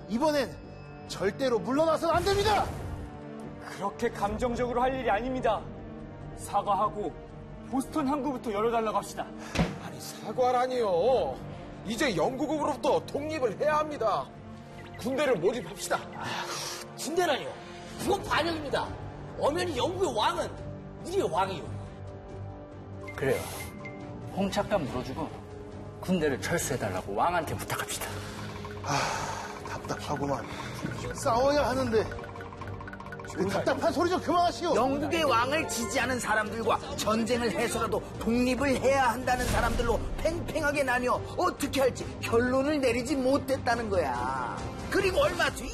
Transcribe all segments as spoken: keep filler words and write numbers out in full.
이번엔 절대로 물러나서는 안 됩니다. 그렇게 감정적으로 할 일이 아닙니다. 사과하고 보스턴 항구부터 열어달라고 합시다. 아니, 사과라니요. 이제 영국으로부터 독립을 해야 합니다. 군대를 모집합시다. 군대라니요. 그건 반역입니다. 엄연히 영국의 왕은 우리의 왕이요. 그래요. 홍차값 물어주고 군대를 철수해달라고 왕한테 부탁합시다. 아, 답답하구만. 싸워야 하는데 그 답답한 소리 좀 그만하시오. 영국의 왕을 지지하는 사람들과 전쟁을 해서라도 독립을 해야 한다는 사람들로 팽팽하게 나뉘어 어떻게 할지 결론을 내리지 못했다는 거야. 그리고 얼마 뒤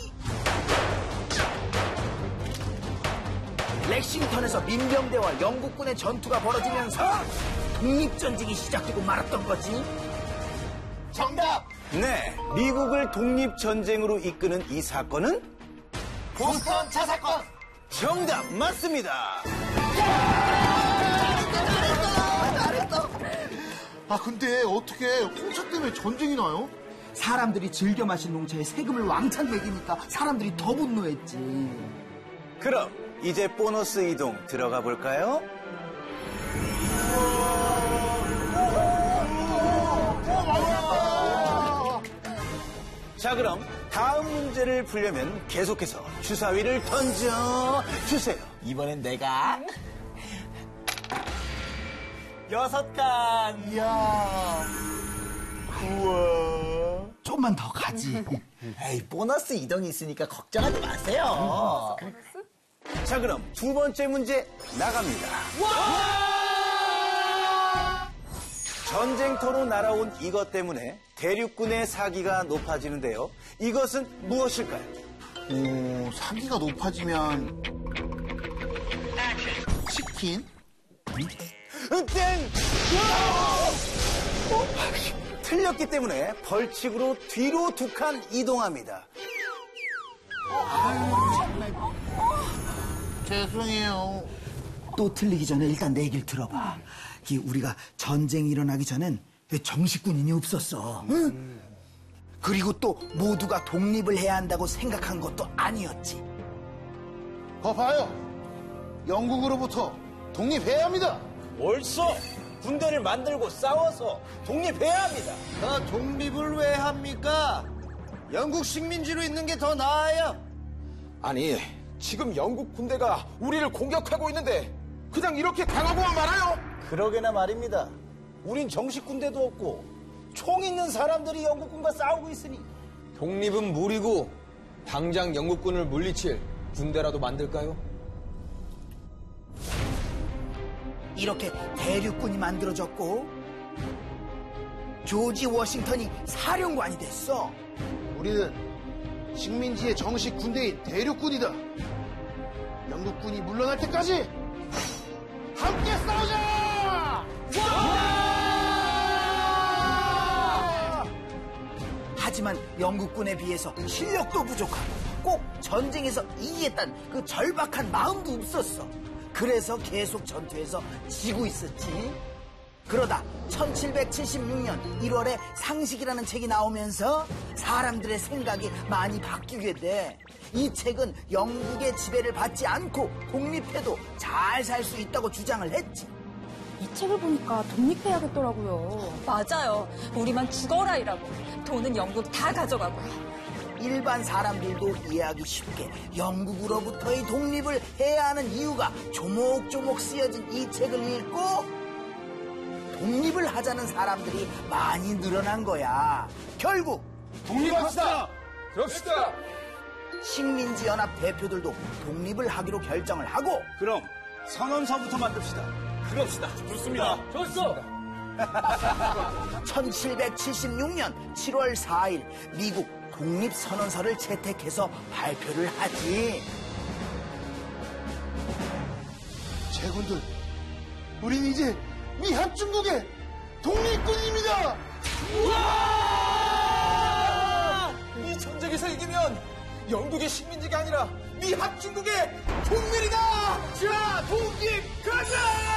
렉싱턴에서 민병대와 영국군의 전투가 벌어지면서 독립전쟁이 시작되고 말았던 거지. 정답! 네, 미국을 독립전쟁으로 이끄는 이 사건은 보스턴 차 사건! 정답 맞습니다. 아, 근데 어떻게 홍차 때문에 전쟁이 나요? 사람들이 즐겨 마신 농차에 세금을 왕창 매기니까 사람들이 더 분노했지. 그럼 이제 보너스 이동 들어가 볼까요? 자, 그럼 다음 문제를 풀려면 계속해서 주사위를 던져 주세요. 이번엔 내가 여섯 칸. 이야. 우와. 좀만 더 가지. 에이, 보너스 이동이 있으니까 걱정하지 마세요. 자, 그럼 두 번째 문제 나갑니다. 전쟁터로 날아온 이것 때문에 대륙군의 사기가 높아지는데요. 이것은 무엇일까요? 오, 사기가 높아지면 치킨? 땡! 틀렸기 때문에 벌칙으로 뒤로 두 칸 이동합니다. 죄송해요. 또 틀리기 전에 일단 내 얘기를 들어봐. 이 우리가 전쟁이 일어나기 전엔 정식군인이 없었어. 응? 그리고 또 모두가 독립을 해야 한다고 생각한 것도 아니었지. 봐봐요. 영국으로부터 독립해야 합니다. 옳소! 군대를 만들고 싸워서 독립해야 합니다. 더 독립을 왜 합니까? 영국 식민지로 있는 게 더 나아요. 아니, 지금 영국 군대가 우리를 공격하고 있는데 그냥 이렇게 당하고만 말아요? 그러게나 말입니다. 우린 정식 군대도 없고 총 있는 사람들이 영국군과 싸우고 있으니. 독립은 무리고 당장 영국군을 물리칠 군대라도 만들까요? 이렇게 대륙군이 만들어졌고 조지 워싱턴이 사령관이 됐어. 우리는 식민지의 정식 군대인 대륙군이다. 영국군이 물러날 때까지 함께 싸우자! 하지만 영국군에 비해서 실력도 부족하고 꼭 전쟁에서 이기겠다는 그 절박한 마음도 없었어. 그래서 계속 전투에서 지고 있었지. 그러다 천칠백칠십육 년 일월에 상식이라는 책이 나오면서 사람들의 생각이 많이 바뀌게 돼. 이 책은 영국의 지배를 받지 않고 독립해도 잘 살 수 있다고 주장을 했지. 이 책을 보니까 독립해야겠더라고요. 맞아요. 우리만 죽어라 이라고. 돈은 영국 다 가져가고요. 일반 사람들도 이해하기 쉽게 영국으로부터의 독립을 해야 하는 이유가 조목조목 쓰여진 이 책을 읽고 독립을 하자는 사람들이 많이 늘어난 거야. 결국 독립합시다! 그럽시다! 식민지 연합 대표들도 독립을 하기로 결정을 하고 그럼 선언서부터 만듭시다. 그럽시다. 좋습니다. 좋소. 천칠백칠십육 년 칠월 사일 미국 독립선언서를 채택해서 발표를 하지. 제군들, 우린 이제 미합중국의 독립군입니다. 우와! 이 전쟁에서 이기면 영국의 식민지가 아니라 미합중국의 동맹이다! 자, 독립 가자!